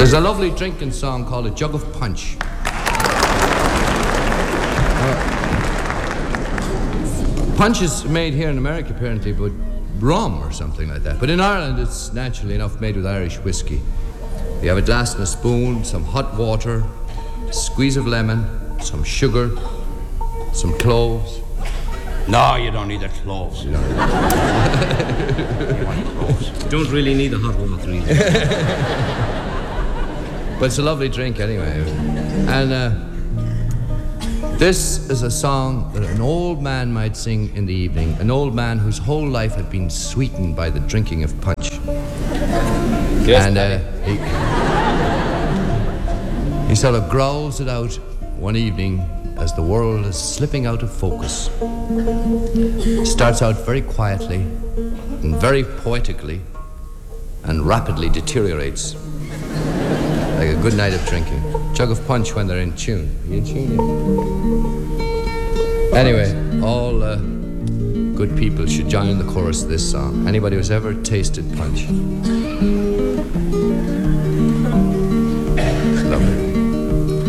There's a lovely drinking song called A Jug of Punch. Punch is made here in America, apparently, but rum or something like that. But in Ireland, it's naturally enough made with Irish whiskey. You have a glass and a spoon, some hot water, a squeeze of lemon, some sugar, some cloves. No, you don't need the cloves. You don't really need the hot water either. But it's a lovely drink anyway. And this is a song that an old man might sing in the evening. An old man whose whole life had been sweetened by the drinking of punch. Yes, and he sort of growls it out one evening as the world is slipping out of focus. Starts out very quietly and very poetically and rapidly deteriorates like a good night of drinking. Jug of punch when they're in tune. Are you in tune? Anyway, all good people should join in the chorus of this song. Anybody who's ever tasted punch.